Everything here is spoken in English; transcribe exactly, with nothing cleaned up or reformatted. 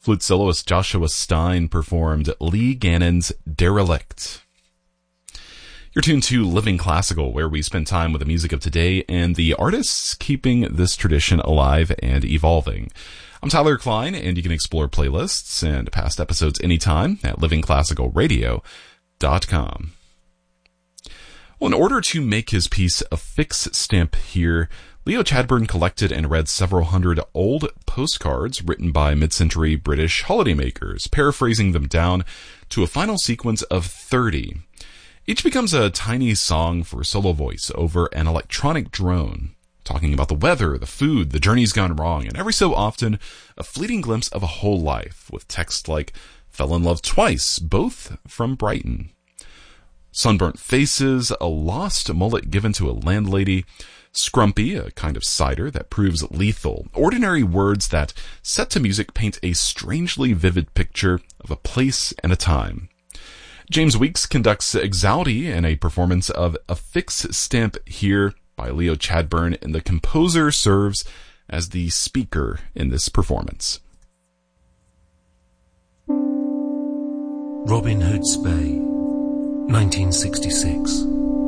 Flute soloist Joshua Stein performed Lee Gannon's Derelict. You're tuned to Living Classical, where we spend time with the music of today and the artists keeping this tradition alive and evolving. I'm Tyler Klein, and you can explore playlists and past episodes anytime at living classical radio dot com. Well, in order to make his piece a fix stamp here, Leo Chadbourne collected and read several hundred old postcards written by mid-century British holidaymakers, paraphrasing them down to a final sequence of thirty. Each becomes a tiny song for solo voice over an electronic drone, talking about the weather, the food, the journey's gone wrong, and every so often, a fleeting glimpse of a whole life, with text like, fell in love twice, both from Brighton. Sunburnt faces, a lost mullet given to a landlady, scrumpy, a kind of cider that proves lethal, ordinary words that, set to music, paint a strangely vivid picture of a place and a time. James Weeks conducts Exaudi in a performance of A Fix Stamp Here by Leo Chadbourne, and the composer serves as the speaker in this performance. Robin Hood's Bay, nineteen sixty-six.